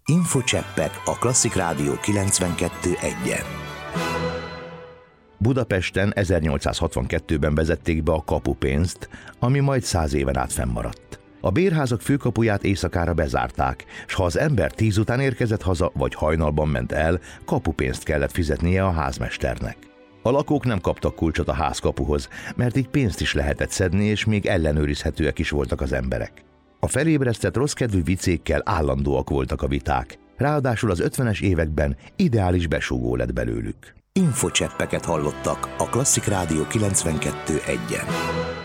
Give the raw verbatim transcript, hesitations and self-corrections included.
Infocseppek a Klasszik Rádió kilencvenkettő egyen. Budapesten ezernyolcszázhatvankettőben vezették be a kapupénzt, ami majd száz éven át fennmaradt. A bérházak főkapuját éjszakára bezárták, s ha az ember tíz után érkezett haza, vagy hajnalban ment el, kapupénzt kellett fizetnie a házmesternek. A lakók nem kaptak kulcsot a házkapuhoz, mert így pénzt is lehetett szedni, és még ellenőrizhetőek is voltak az emberek. A felébresztett rosszkedvű vicékkel állandóak voltak a viták, ráadásul az ötvenes években ideális besúgó lett belőlük. Infocseppeket hallottak a Klasszik Rádió kilencvenkettő egyen.